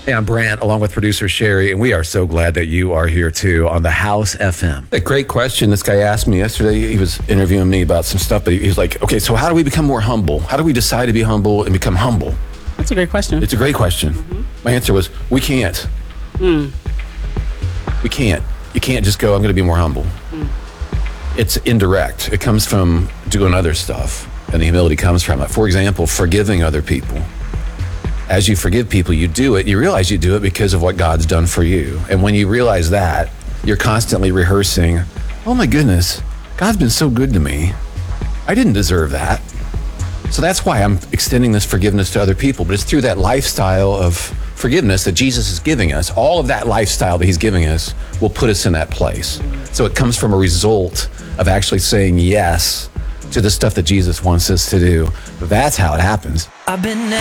Hey, I'm Brant, along with producer Sherry, and we are so glad that you are here too on the House FM. A great question this guy asked me yesterday. He was interviewing me about some stuff, but he was like, okay, so how do we become more humble? How do we decide to be humble and become humble? That's a great question. It's a great question. My answer was, we can't. We can't. You can't just go, I'm going to be more humble. It's indirect. It comes from doing other stuff, and the humility comes from it. For example, forgiving other people. As you forgive people, you do it. You realize you do it because of what God's done for you. And when you realize that, you're constantly rehearsing, oh my goodness, God's been so good to me. I didn't deserve that. So that's why I'm extending this forgiveness to other people. But it's through that lifestyle of forgiveness that Jesus is giving us. All of that lifestyle that he's giving us will put us in that place. So it comes from a result of actually saying yes to the stuff that Jesus wants us to do. That's how it happens. I've been